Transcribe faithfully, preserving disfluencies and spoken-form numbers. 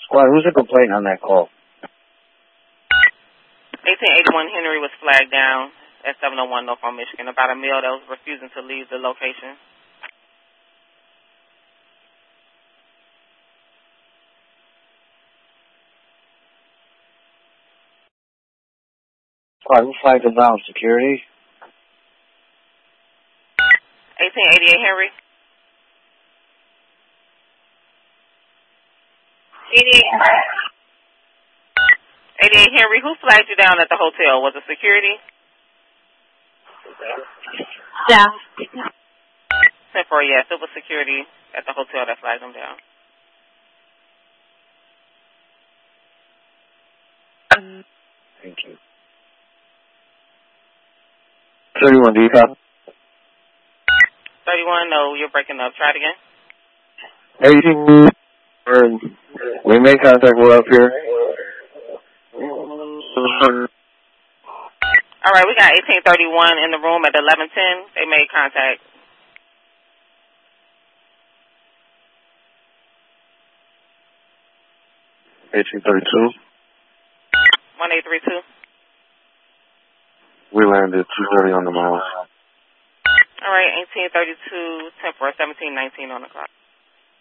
Squad, who's the complaint on that call? eighteen eighty-one Henry was flagged down at seven oh one Norfolk, Michigan about a male that was refusing to leave the location. Squad, who flagged him down? Security? eighteen eighty-eight Henry. eighty-eight Henry, who flagged you down at the hotel? Was it security? Yeah. ten four, yes, it was security at the hotel that flagged him down. Thank you. thirty-one, do you copy? thirty-one, no, you're breaking up. Try it again. eighteen, we made contact, we're up here. All right, we got eighteen thirty-one in the room at eleven ten. They made contact. eighteen thirty-two. one eight three two. We landed two thirty on the mile. All right, eighteen thirty-two, ten four, seventeen nineteen on the clock.